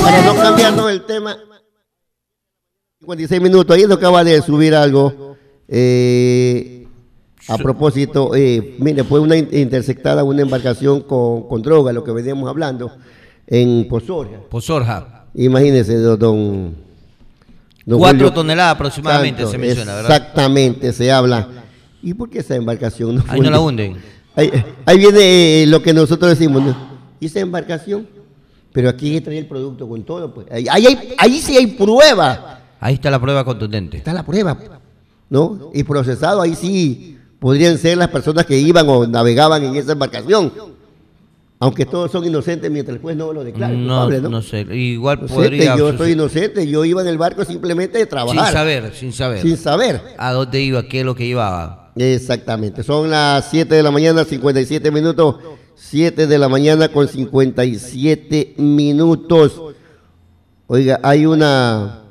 para no cambiarnos el tema, 56 minutos, ahí nos acaba de subir algo. A propósito, mire, fue una interceptada una embarcación con droga, lo que veníamos hablando, en Pozorja. Imagínese, don 4 Julio toneladas aproximadamente Santos, se menciona, ¿verdad? exactamente, se habla. ¿Y por qué esa embarcación no Ahí no la hunden. Ahí viene lo que nosotros decimos, ¿no? ¿Y esa embarcación? Pero aquí trae el producto con todo, pues. Ahí sí hay prueba. Ahí está la prueba contundente. Está la prueba, ¿no? Y procesado, ahí sí podrían ser las personas que iban o navegaban en esa embarcación. Aunque todos son inocentes mientras el juez no lo declare culpable, ¿no? No sé, igual inocente, podría... yo soy inocente, yo iba en el barco simplemente de trabajar. Sin saber. Sin saber. ¿A dónde iba? ¿Qué es lo que llevaba? Exactamente. Son las 7 de la mañana, 57 minutos. 7 de la mañana con 57 minutos. Oiga, hay una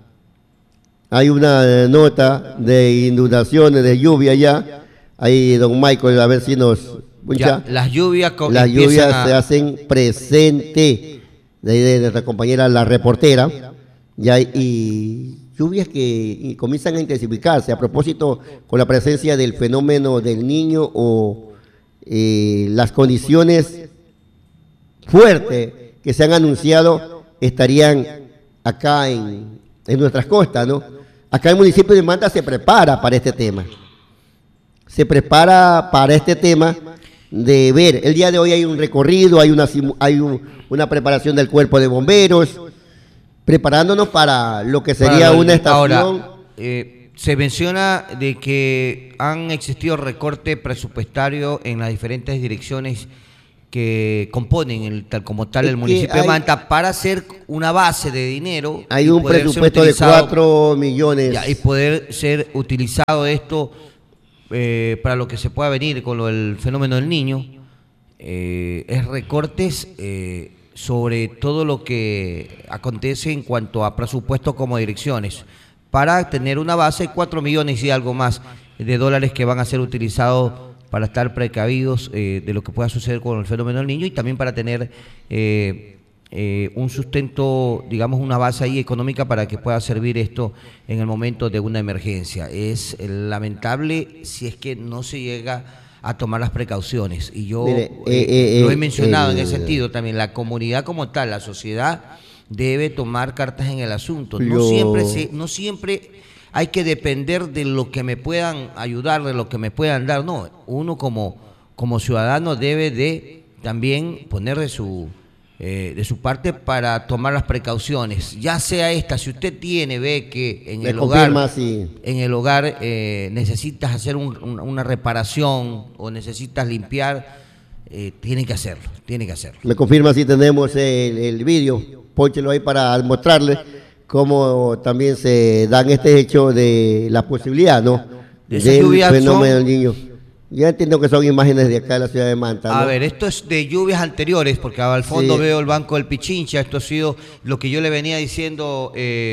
nota de inundaciones, de lluvia ya. Ahí, don Michael, a ver si nos... Ya, las lluvias se hacen presente de nuestra compañera la reportera, ya, y lluvias que comienzan a intensificarse a propósito con la presencia del fenómeno del Niño o las condiciones fuertes que se han anunciado estarían acá en nuestras costas, ¿no? Acá el municipio de Manta se prepara para este tema. Se prepara para este tema de ver. El día de hoy hay un recorrido, hay una preparación del cuerpo de bomberos, preparándonos para lo que sería una estación. Ahora, se menciona de que han existido recortes presupuestarios en las diferentes direcciones que componen tal el municipio de Manta para hacer una base de dinero. Hay un presupuesto de 4 millones. Y poder ser utilizado esto para lo que se pueda venir con el fenómeno del Niño. Es recortes sobre todo lo que acontece en cuanto a presupuestos como direcciones, para tener una base de 4 millones y algo más de dólares que van a ser utilizados para estar precavidos de lo que pueda suceder con el fenómeno del Niño, y también para tener un sustento, digamos, una base ahí económica para que pueda servir esto en el momento de una emergencia. Es lamentable si es que no se llega a tomar las precauciones, y yo lo he mencionado en ese sentido también. La comunidad como tal, la sociedad, debe tomar cartas en el asunto. No siempre hay que depender de lo que me puedan ayudar, de lo que me puedan dar. No, uno como ciudadano debe de también poner de su parte para tomar las precauciones, ya sea esta. Si usted ve que en el hogar necesitas hacer una reparación o necesitas limpiar, tiene que hacerlo. Me confirma si tenemos el vídeo, pónchelo ahí para mostrarle cómo también se dan este hecho de la posibilidad, ¿no? Del fenómeno del Niño. Ya entiendo que son imágenes de acá de la ciudad de Manta, ¿no? A ver, esto es de lluvias anteriores, porque al fondo veo el Banco del Pichincha. Esto ha sido lo que yo le venía diciendo,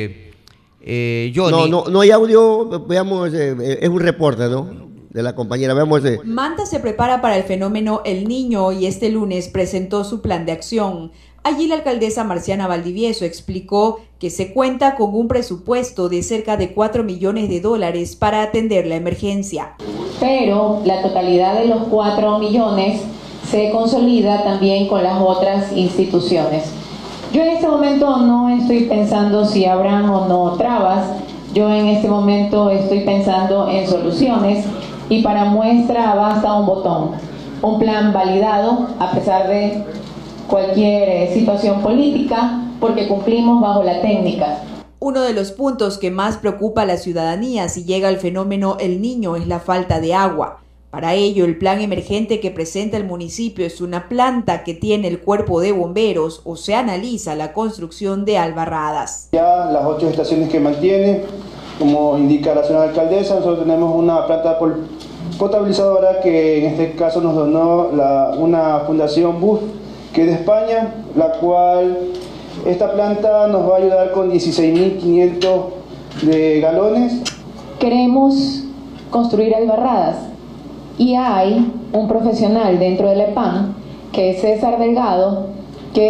Johnny. No hay audio, veamos, es un reporte, ¿no? De la compañera, veamos. Manta se prepara para el fenómeno El Niño y este lunes presentó su plan de acción. Allí la alcaldesa Marciana Valdivieso explicó que se cuenta con un presupuesto de cerca de 4 millones de dólares para atender la emergencia. Pero la totalidad de los 4 millones se consolida también con las otras instituciones. Yo en este momento no estoy pensando si habrán o no trabas. Yo en este momento estoy pensando en soluciones, y para muestra basta un botón. Un plan validado a pesar de cualquier situación política, porque cumplimos bajo la técnica. Uno de los puntos que más preocupa a la ciudadanía si llega el fenómeno El Niño es la falta de agua. Para ello, el plan emergente que presenta el municipio es una planta que tiene el cuerpo de bomberos, o se analiza la construcción de albarradas. Ya las 8 estaciones que mantiene, como indica la señora alcaldesa, nosotros tenemos una planta potabilizadora que en este caso nos donó una fundación BUF, que es de España, la cual esta planta nos va a ayudar con 16.500 de galones. Queremos construir albarradas, y hay un profesional dentro del EPAM, que es César Delgado, que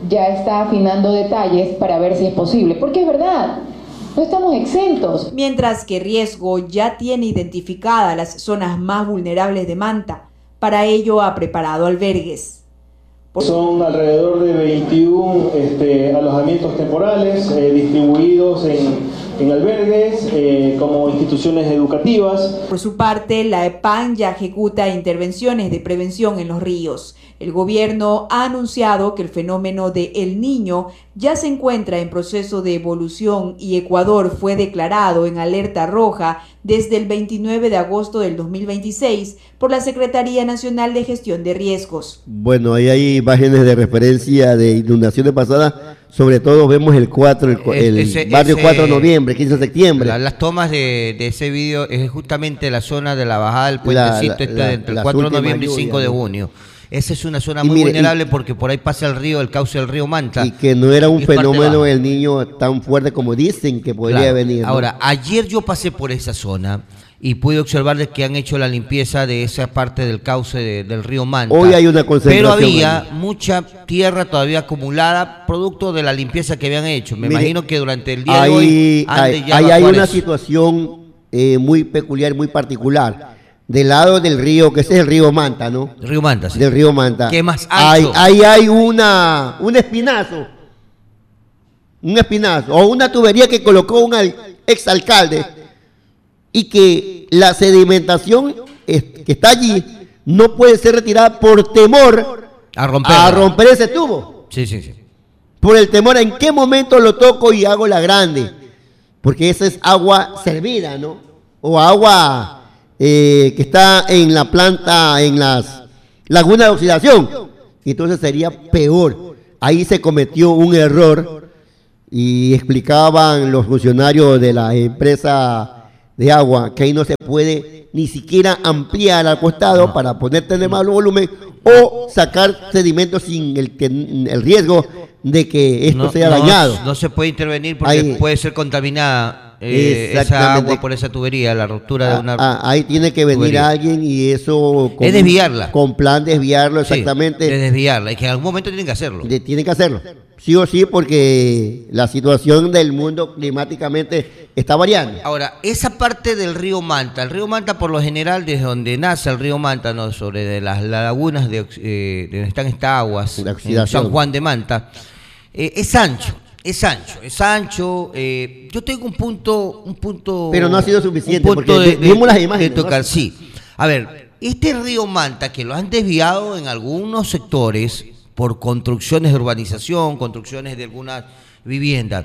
ya está afinando detalles para ver si es posible, porque es verdad, no estamos exentos. Mientras que Riesgo ya tiene identificadas las zonas más vulnerables de Manta, para ello ha preparado albergues. Son alrededor de 21 alojamientos temporales distribuidos en albergues como instituciones educativas. Por su parte, la EPAN ya ejecuta intervenciones de prevención en los ríos. El gobierno ha anunciado que el fenómeno de El Niño ya se encuentra en proceso de evolución y Ecuador fue declarado en alerta roja desde el 29 de agosto del 2026 por la Secretaría Nacional de Gestión de Riesgos. Bueno, ahí hay imágenes de referencia de inundaciones pasadas, sobre todo vemos el barrio 4 de noviembre, 15 de septiembre. Las tomas de ese vídeo es justamente la zona de la bajada del puentecito entre el 4 de noviembre y 5 de junio. Esa es una zona muy vulnerable porque por ahí pasa el cauce del río Manta. Y que no era un fenómeno del Niño tan fuerte como dicen que podría venir, ¿no? Ahora, ayer yo pasé por esa zona y pude observar de que han hecho la limpieza de esa parte del cauce del río Manta. Hoy hay una concentración. Pero había mucha tierra todavía acumulada, producto de la limpieza que habían hecho. Me imagino que durante el día de hoy hay una situación muy peculiar, muy particular. Del lado del río, que ese es el río Manta, ¿no? Río Manta, sí. Del río Manta. ¿Qué más ancho? Ahí hay un espinazo. Un espinazo. O una tubería que colocó un exalcalde. Y que la sedimentación que está allí no puede ser retirada por temor a romper ese tubo. Sí, sí, sí. Por el temor a en qué momento lo toco y hago la grande. Porque esa es agua servida, ¿no? O agua que está en la planta, en las lagunas de oxidación. Entonces sería peor. Ahí se cometió un error y explicaban los funcionarios de la empresa de agua que ahí no se puede ni siquiera ampliar al costado para tener más volumen o sacar sedimentos sin el riesgo de que esto sea dañado. No se puede intervenir porque puede ser contaminada esa agua por esa tubería, la ruptura de una ahí tiene que venir alguien y eso es desviarla. Con plan desviarlo, exactamente. Sí, desviarla, y que en algún momento tienen que hacerlo. Tienen que hacerlo, sí o sí, porque la situación del mundo climáticamente está variando. Ahora, esa parte del río Manta, el río Manta por lo general, desde donde nace el río Manta, ¿no? Sobre de las lagunas de donde están estas aguas, en San Juan de Manta, es ancho. Es ancho. Yo tengo un punto. Pero no ha sido suficiente porque vimos las imágenes. De tocar, ¿no? Sí. A ver, este río Manta que lo han desviado en algunos sectores por construcciones de urbanización, construcciones de algunas viviendas.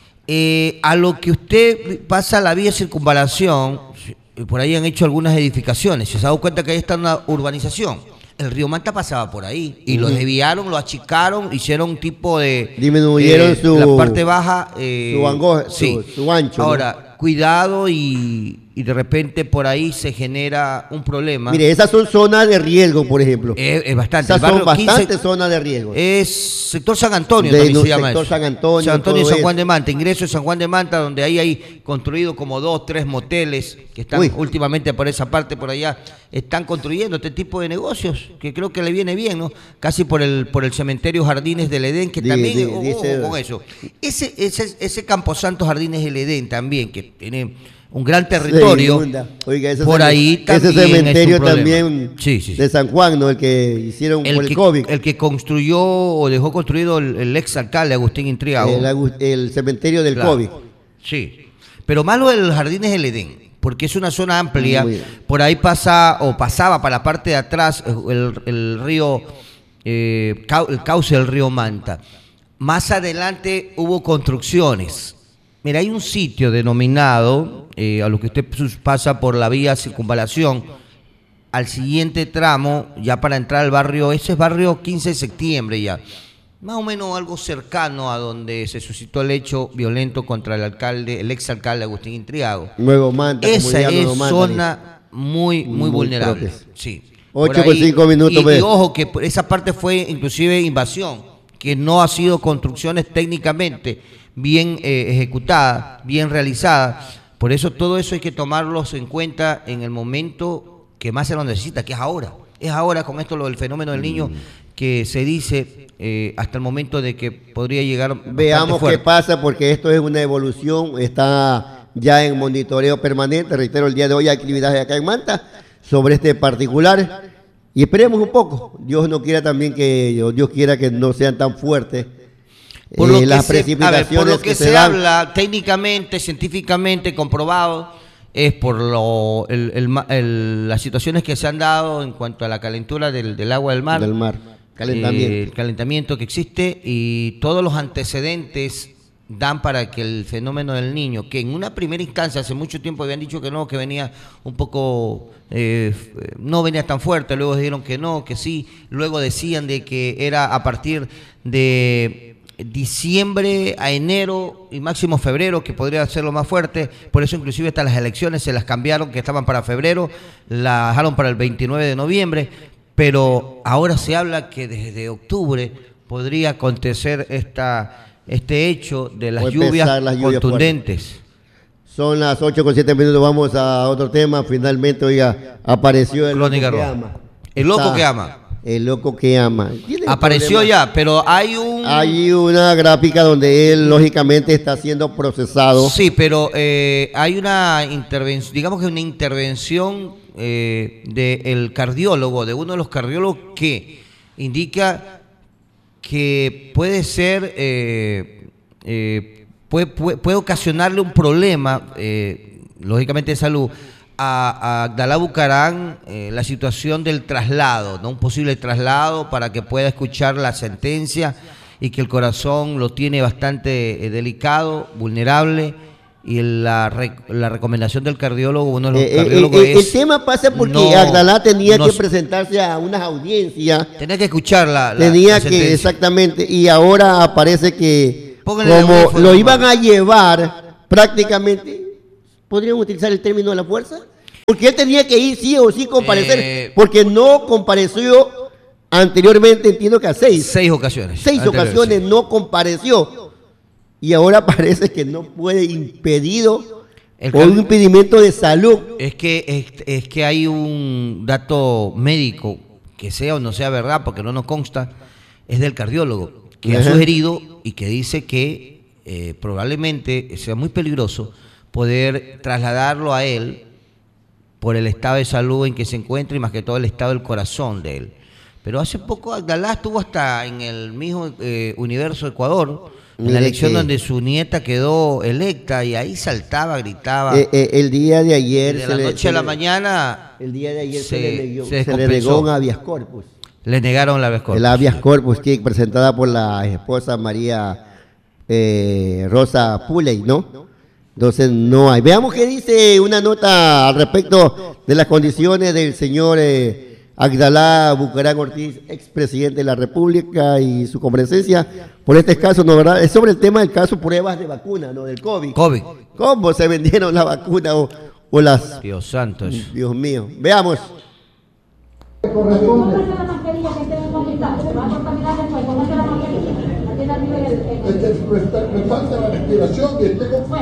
A lo que usted pasa la vía de circunvalación, por ahí han hecho algunas edificaciones. Se ha dado cuenta que ahí está una urbanización. El río Manta pasaba por ahí y lo desviaron, lo achicaron, hicieron un tipo de... Disminuyeron la parte baja... su angosto, sí. su ancho. Ahora, ¿no? Cuidado y de repente por ahí se genera un problema. Mire, esas son zonas de riesgo, por ejemplo. Es bastante. Esas son bastantes zonas de riesgo. Es sector San Antonio, también se llama sector eso. San Antonio. San Antonio y San Juan de Manta. Ingreso de San Juan de Manta, donde ahí hay construido como 2, 3 moteles que están últimamente por esa parte, por allá. Están construyendo este tipo de negocios que creo que le viene bien, ¿no? Casi por el cementerio Jardines del Edén, que también con eso. Ese Camposanto Jardines del Edén también, que tiene un gran territorio. Oiga, por ahí también ese cementerio también de San Juan, ¿no? El que hicieron por el COVID. El que construyó o dejó construido el ex alcalde Agustín Intriago. El cementerio del COVID. Sí, pero malo del Jardines del Edén, porque es una zona amplia. Por ahí pasaba para la parte de atrás el río, el cauce del río Manta. Más adelante hubo construcciones. Mira, hay un sitio denominado, a lo que usted pasa por la vía circunvalación, al siguiente tramo, ya para entrar al barrio, ese es barrio 15 de septiembre ya, más o menos algo cercano a donde se suscitó el hecho violento contra el exalcalde Agustín Intriago. Nuevo Manta. Esa es zona muy vulnerable. Sí. 8,5 minutos. Y ojo que esa parte fue inclusive invasión, que no ha sido construcciones técnicamente bien ejecutada, bien realizada. Por eso todo eso hay que tomarlos en cuenta en el momento que más se lo necesita, que es ahora. Es ahora con esto lo del fenómeno del Niño que se dice hasta el momento de que podría llegar. Veamos fuerte. qué pasa, porque esto es una evolución, está ya en monitoreo permanente. Reitero, el día de hoy hay actividades acá en Manta sobre este particular y esperemos un poco. Dios no quiera también Dios quiera que no sean tan fuertes por lo las que precipitaciones por lo que se dan. habla técnicamente, científicamente comprobado, es por las situaciones que se han dado en cuanto a la calentura del agua del mar. Del mar, calentamiento. El calentamiento que existe y todos los antecedentes dan para que el fenómeno del Niño, que en una primera instancia hace mucho tiempo habían dicho que no, que venía un poco, no venía tan fuerte, luego dijeron que no, que sí, luego decían de que era a partir de diciembre a enero y máximo febrero, que podría ser lo más fuerte. Por eso inclusive hasta las elecciones se las cambiaron, que estaban para febrero, las dejaron para el 29 de noviembre, pero ahora se habla que desde octubre podría acontecer este hecho de las lluvias contundentes. Fuertes. Son las 8:07, vamos a otro tema. Finalmente, oiga, apareció el loco que ama. El loco que ama. El loco que ama. Apareció ya, pero hay una gráfica donde él lógicamente está siendo procesado. Sí, pero hay una intervención, digamos que una intervención del cardiólogo, de uno de los cardiólogos, que indica que puede ser, puede ocasionarle un problema, lógicamente de salud, a Agdalá Bucaram, la situación del traslado, ¿no? Un posible traslado para que pueda escuchar la sentencia, y que el corazón lo tiene bastante delicado, vulnerable, y la recomendación del cardiólogo, uno de los cardiólogos es... El tema pasa porque Agdalá tenía que presentarse a unas audiencias. Tenía que escuchar la sentencia. Exactamente, y ahora aparece que como lo iban a llevar prácticamente, ¿podrían utilizar el término de la fuerza? Porque él tenía que ir sí o sí comparecer, porque no compareció anteriormente, entiendo que a 6 ocasiones. 6 ocasiones no compareció. Y ahora parece que no puede, impedido por un impedimento de salud. Es que hay un dato médico, que sea o no sea verdad, porque no nos consta, es del cardiólogo, que ha sugerido y que dice que probablemente sea muy peligroso poder trasladarlo a él por el estado de salud en que se encuentra y más que todo el estado del corazón de él. Pero hace poco Agdalá estuvo hasta en el mismo Universo Ecuador, en la elección donde su nieta quedó electa, y ahí saltaba, gritaba. El día de ayer, de la noche a la mañana, el día de ayer se le negó un habeas corpus. Le negaron el habeas corpus. El habeas corpus, que presentada por la esposa María Rosa Puley, ¿no? Entonces no hay. Veamos qué dice una nota al respecto de las condiciones del señor Agdalá Bucaram Ortiz, expresidente de la República, y su comparecencia por este caso, ¿no, verdad? Es sobre el tema del caso pruebas de vacuna, ¿no? Del COVID. ¿Cómo se vendieron la vacuna o las... Dios santo. Dios mío. Veamos. Me falta la respiración y tengo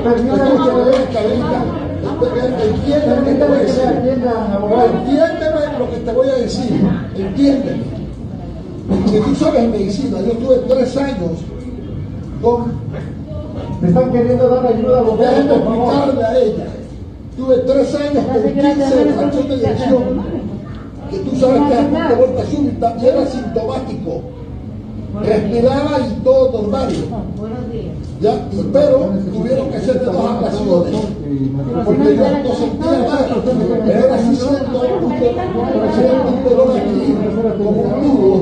entiéndeme lo que te voy a decir, entiéndeme. Que tú sabes medicina, yo tuve 3 años con... Me están queriendo dar ayuda, déjenme explicarle a ella. Tuve 3 años con 15 de fracción de eyección, que tú sabes que es punto de vuelta súbita, y era sintomático. Respiraba y todo normal. Ya, pero tuvieron que hacer 2 ablaciones, porque yo no sentía nada, pero era así siento un dolor aquí, como un nudo,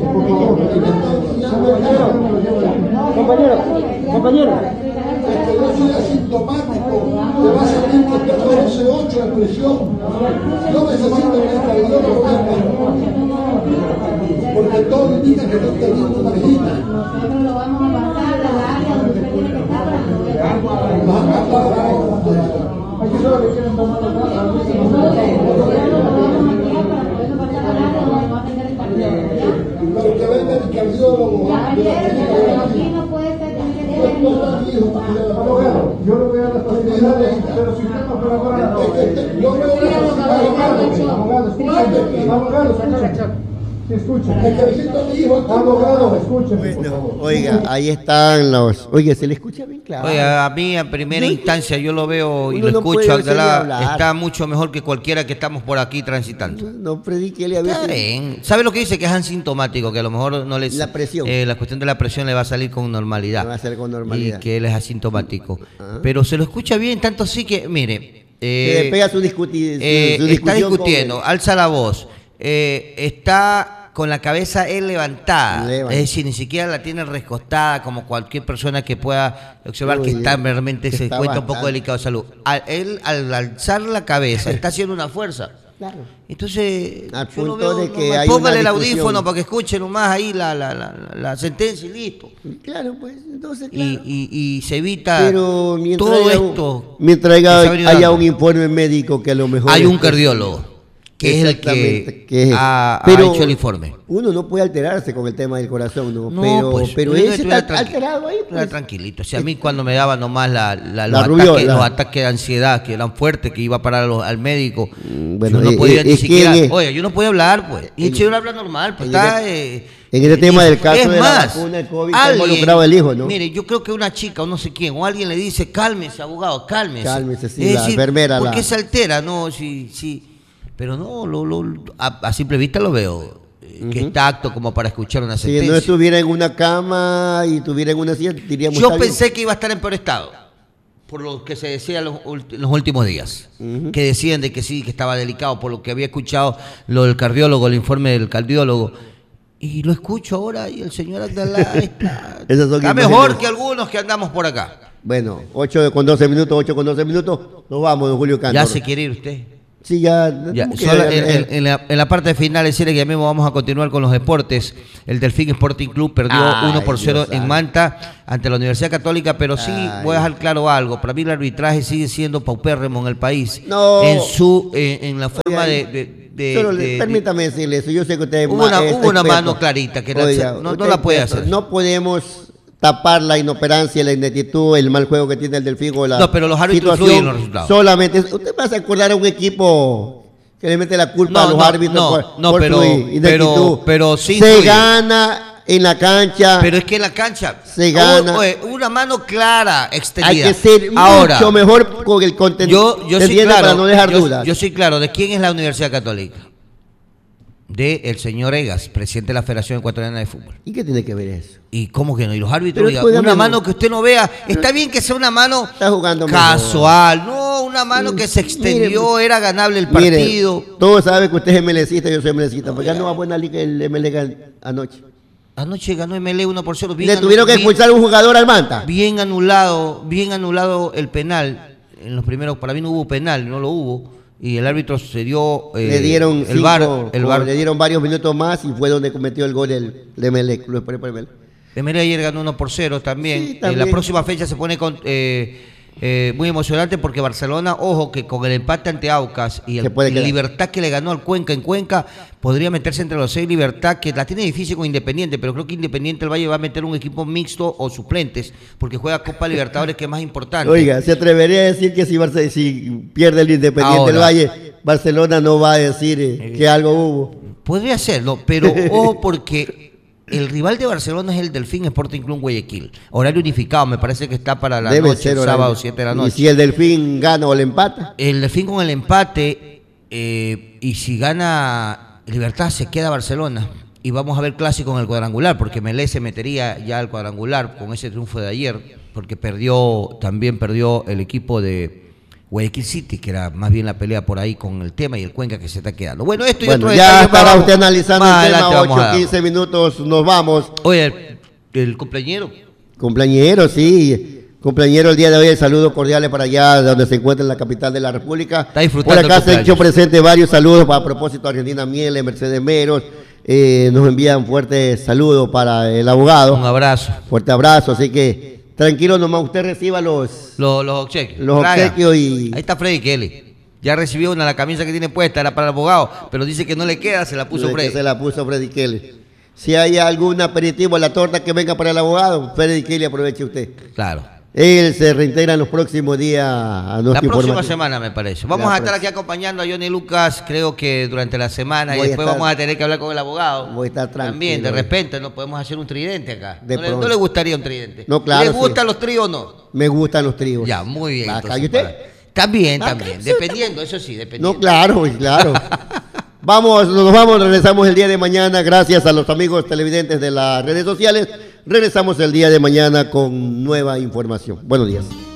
compañero. Es que yo soy asintomático, te va a sentir que tengo 12.8 de presión. Yo necesito que el cardiólogo venga, porque todo indica que estoy teniendo una angina. Nosotros lo vamos a pasar a la área donde usted tiene que estar para que lo veamos. Vas a matar a la Aquí solo que quieren tomar los datos. Pero que venga el cardiólogo. Aquí no puede ser, tiene que ser. Yo lo voy a las posibilidades, pero si usted no colabora, no. Yo voy a Abogado, saca la chapa. Sí, escuchen. El que visita a mi hijo aquí. Abogado, escúcheme, por Bueno, favor. oiga, ahí están los... Oiga, se le escucha bien claro. Oye, a mí en primera No, instancia yo lo veo y uno lo no escucho, puede oírse ni Abdalá, hablar. está mucho mejor que cualquiera que estamos por aquí transitando. No predique a Está veces. bien. ¿Sabe lo que dice? Que es asintomático, que a lo mejor no les... La presión. La cuestión de la presión le va a salir con normalidad. Le va a salir con normalidad. Y que él es asintomático. Ah. Pero se lo escucha bien, tanto así que, mire... Se le pega su está discusión discutiendo, con alza la voz, está con la cabeza él levantada, Levanta. es decir, ni siquiera la tiene recostada como cualquier persona que pueda observar que Uy, está realmente que se está encuentra un poco bastante. delicado de salud. Él al alzar la cabeza está haciendo una fuerza. Claro. Entonces, Al yo lo punto veo de que normal. hay Póngale el una audífono discusión. para que escuche nomás ahí la sentencia y listo. Claro, pues, entonces, claro. Y se evita Pero mientras todo haya esto. mientras que se ha venido haya dando. un informe médico que a lo mejor... Hay un cardiólogo que es el Exactamente, que es- ha pero hecho el informe. Uno no puede alterarse con el tema del corazón, ¿no? No, pero yo él estuviera está tranqui- alterado ahí, estuviera pues. tranquilito. O sea, a mí cuando me daba nomás La rubiola. los ataques de ansiedad que eran fuertes, que iba a parar al médico, bueno, yo no podía ni es que siquiera... en- Oye, yo no podía hablar, pues. Y el señor habla normal, pues está... en este tema del caso es de la más, vacuna del COVID está involucrado el hijo, ¿no? Mire, yo creo que una chica o no sé quién, o alguien le dice, cálmese, abogado, cálmese. Cálmese, sí, Es la decir, enfermera, ¿por la- qué se altera? No, sí. Pero no, a simple vista lo veo, que está apto como para escuchar una Si sentencia. no estuviera en una cama y estuviera en una silla, diríamos... Yo está bien. pensé que iba a estar en peor estado, por lo que se decía en los últimos días, que decían de que sí, que estaba delicado, por lo que había escuchado lo del cardiólogo, el informe del cardiólogo, y lo escucho ahora y el señor Abdalá está, Esas son está imágenes. mejor que algunos que andamos por acá. Bueno, 8 con 12 minutos, nos vamos, don Julio Cantor. Ya se quiere ir usted. Sí, ya. Ya, ¿cómo que solo ya? en la parte final decirle que ya mismo vamos a continuar con los deportes. El Delfín Sporting Club perdió Ay, 1-0 Dios en santo. Manta ante la Universidad Católica, pero sí Ay. voy a dejar claro algo. Para mí el arbitraje sigue siendo paupérrimo en el país. No. En la forma Oiga, permítame decirle eso. Yo sé que usted es Hubo más- una- es hubo una experto. mano clarita que Oiga, no usted la es puede experto. hacer. No podemos tapar la inoperancia, la ineptitud, el mal juego que tiene el Delfín o la No, pero los árbitros situación. influyen en los resultados. Solamente, usted va a acordar a un equipo que le mete la culpa a los árbitros por pero, su ineptitud. pero sí se influye. gana en la cancha. Pero es que en la cancha Se gana. hubo una mano clara extendida. Hay que ser Ahora, mucho mejor con el contenido. yo sí, claro, para no dejar dudas. yo soy claro. ¿De quién es la Universidad Católica? De el señor Egas, presidente de la Federación Ecuatoriana de Fútbol. ¿Y qué tiene que ver eso? ¿Y cómo que no? ¿Y los árbitros? Pero Oiga, juega una mejor. mano que usted no vea. Está bien que sea una mano Está jugando mejor. casual. No, una mano que se extendió, era ganable el partido. Mire, todos saben que usted es MLCista, yo soy MLCista. Porque ya no va buena liga el MLG anoche. Anoche ganó MLE 1-0. bien Le tuvieron que bien- expulsar a un jugador al Manta. Bien anulado el penal. En los primeros, para mí no hubo penal, no lo hubo. Y el árbitro se dio Le dieron el VAR. le dieron varios minutos más y fue donde cometió el gol el Emelec. Lo esperé por Emelec. MLE ayer ganó 1-0 también. Sí, también. La próxima fecha se pone muy emocionante porque Barcelona, ojo, que con el empate ante Aucas y Se puede el quedar. Libertad que le ganó al Cuenca en Cuenca, podría meterse entre los 6. Libertad, que la tiene difícil con Independiente, pero creo que Independiente del Valle va a meter un equipo mixto o suplentes, porque juega Copa Libertadores, que es más importante. Oiga, se atrevería a decir que si pierde el Independiente Ahora. del Valle, Barcelona no va a decir que algo hubo. Podría serlo, pero ojo porque el rival de Barcelona es el Delfín Sporting Club Guayaquil. Horario unificado, me parece que está para la Debe noche, ser horario. sábado 7 de la Y noche. si el Delfín gana o le empata. El Delfín con el empate, y si gana Libertad, se queda Barcelona. Y vamos a ver clásico en el cuadrangular, porque Melé se metería ya al cuadrangular con ese triunfo de ayer, porque también perdió el equipo de Guayaquil City, que era más bien la pelea por ahí con el tema, y el Cuenca que se está quedando. Bueno, esto y Bueno, otro ya detalle estará más usted analizando más el tema, adelante vamos a 8, dar. 15 minutos, nos vamos. Oye, el cumpleañero. Cumpleañero, sí. Cumpleañero el día de hoy, saludos cordiales para allá donde se encuentra en la capital de la República. Está disfrutando Por acá el se han hecho cumpleaños. presente varios saludos a propósito de Argentina Miele, Mercedes Meros. Nos envían fuertes saludos para el abogado. Un abrazo. Fuerte abrazo, así que tranquilo nomás, usted reciba los Obsequios. Los Traiga. obsequios y- Ahí está Freddy Kelly. Ya recibió la camisa que tiene puesta, era para el abogado, pero dice que no le queda, se la puso que Freddy. se la puso Freddy Kelly. Si hay algún aperitivo en la torta que venga para el abogado, Freddy Kelly aproveche usted. Claro. Él se reintegra en los próximos días a nuestra La próxima información. semana, me parece. Vamos a estar aquí acompañando a Johnny Lucas, creo que durante la semana, y después vamos a tener que hablar con el abogado. Voy a estar tranquilo. También, de repente, no podemos hacer un tridente acá. No le gustaría un tridente? No, claro. ¿Les gustan los tríos o no? Me gustan los tríos. Ya, muy bien. ¿Y usted? También. Dependiendo, eso sí, dependiendo. No, claro. Nos vamos, regresamos el día de mañana. Gracias a los amigos televidentes de las redes sociales. Regresamos el día de mañana con nueva información. Buenos días.